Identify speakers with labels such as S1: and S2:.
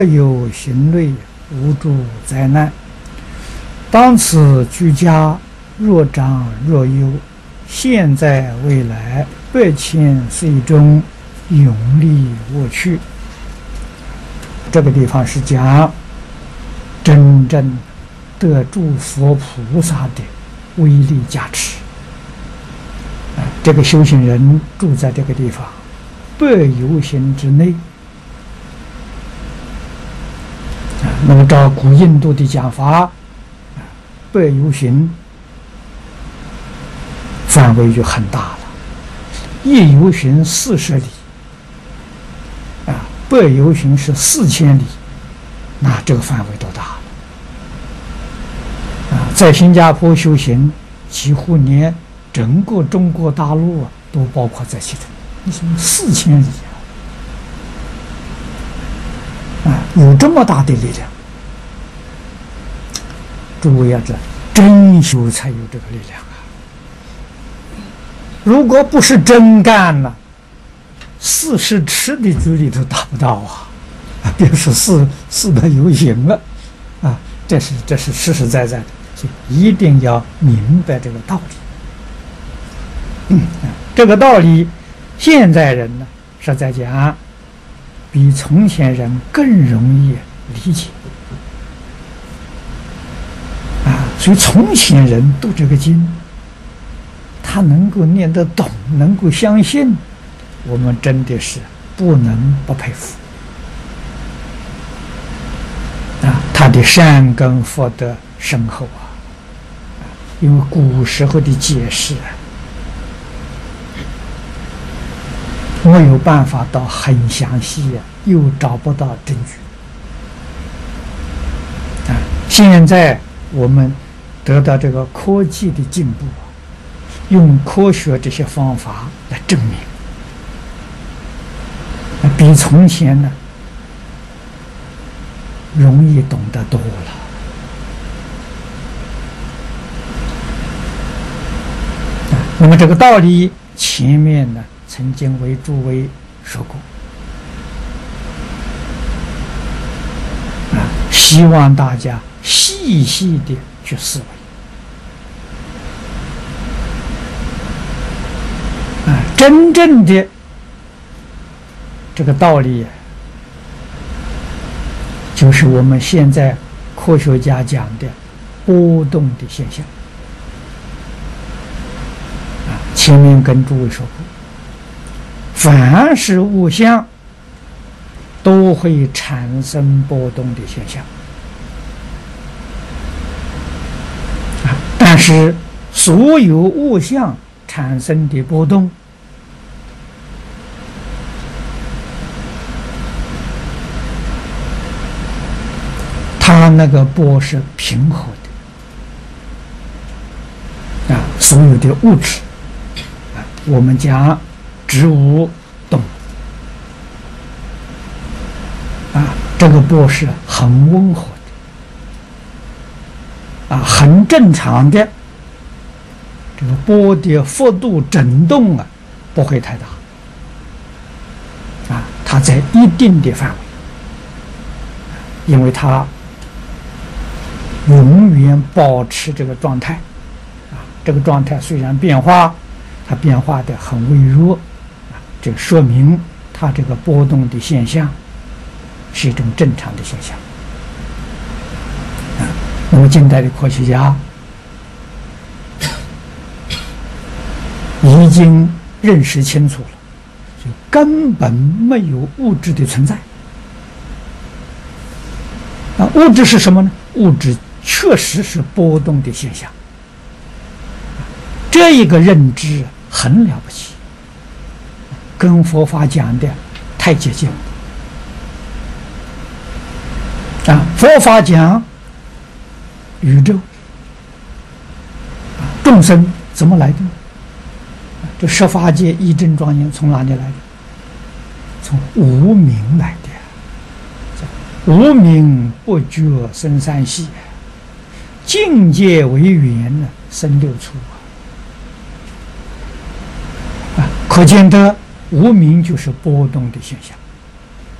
S1: 有行类，无诸灾难。当此居家，若长若忧，现在未来8千岁中，永历我去。这个地方是讲真正得诸佛菩萨的威力加持。这个修行人住在这个地方，8由行之内。那么照古印度的讲法，8由行范围就很大了，1由行40里，8由行是4000里，那这个范围多大了在新加坡修行，几乎连整个中国大陆都包括在其中，你说4000里有这么大的力量。诸位要知道，真修才有这个力量如果不是真干了，40尺的距离都达不到别说400由行了这是实实在在的，所以一定要明白这个道理。这个道理，现在人呢是在讲，比从前人更容易理解所以从前人读这个经，他能够念得懂，能够相信，我们真的是不能不佩服他的善根福德深厚因为古时候的解释我有办法到很详细又找不到证据现在我们得到这个科技的进步用科学这些方法来证明比从前呢容易懂得多了那么这个道理前面呢曾经为诸位说过希望大家细细的去思维真正的这个道理就是我们现在科学家讲的波动的现象前面跟诸位说过凡是物象都会产生波动的现象但是所有物象产生的波动它那个波是平和的所有的物质我们讲植物动这个波是很温和的很正常的这个波的幅度震动不会太大它在一定的范围因为它永远保持这个状态这个状态虽然变化它变化的很微弱这说明它这个波动的现象是一种正常的现象那么近代的科学家已经认识清楚了就根本没有物质的存在物质是什么呢？物质确实是波动的现象这一个认知很了不起跟佛法讲的太接近了佛法讲宇宙众生怎么来的这十法界一真庄严从哪里来的从无明来的无明不觉生三系境界为缘生六处可见得无明就是波动的现象